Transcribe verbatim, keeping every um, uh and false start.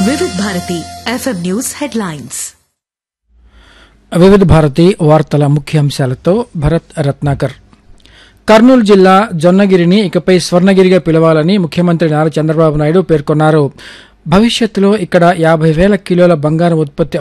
వివిధ Bharati FM news headlines. వివిధ భారతి వార్తల ముఖ్యాంశాలతో భరత్ రత్నాకర్. కర్నూలు జిల్లా జొన్నగిరిని ఇకపై స్వర్ణగిరిగా పిలవాలని ముఖ్యమంత్రి నారా చంద్రబాబు నాయుడు పేర్కొన్నారు. భవిష్యత్తులో ఇక్కడ యాభై వేల కిలోల బంగారం ఉత్పత్తి